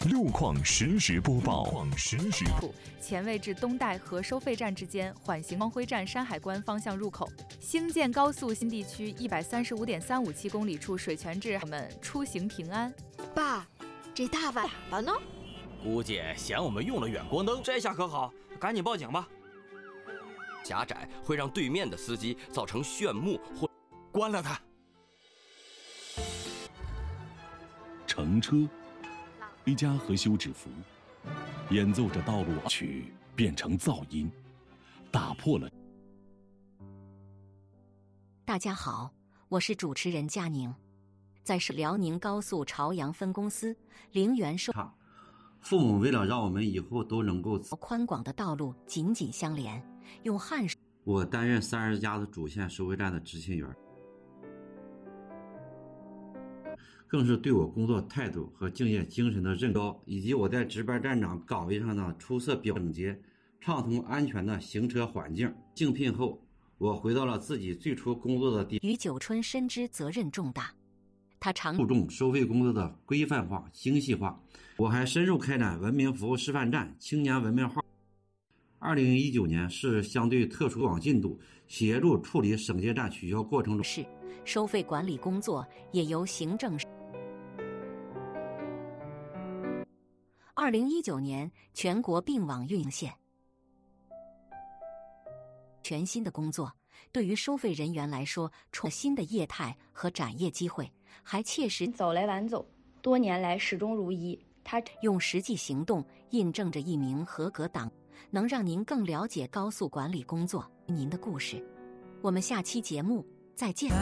路况实时播报。 前位至东戴河收费站之间缓行光辉站山海关方向入口。兴建高速新地区135.357公里处水泉至，我们出行平安。 爸，这大晚了呢？ 估计嫌我们用了远光灯， 这下可好，赶紧报警吧。 狭窄会让对面的司机造成炫目或关了它。 乘车，回家和休止符，演奏着道路曲变成噪音，打破了。 大家好，我是主持人佳宁，在辽宁高速朝阳分公司陵园收。 父母为了让我们以后都能够宽广的道路紧紧相连，用汗水。 我担任30家的主线收费站的执勤员，更是对我工作态度和敬业精神的认高，以及我在值班站长岗位上的出色整洁、畅通、安全的行车环境。竞聘后，我回到了自己最初工作的地。 于九春深知责任重大，他常注重收费工作的规范化、精细化。我还深入开展文明服务示范站、青年文明号。2019年是相对特殊网进度，协助处理省界站取消过程中是收费管理工作也由行政。2019年全国并网运线，全新的工作对于收费人员来说，创新的业态和展业机会，还切实早来晚走，多年来始终如一。他用实际行动印证着一名合格党，能让您更了解高速管理工作。您的故事，我们下期节目再见。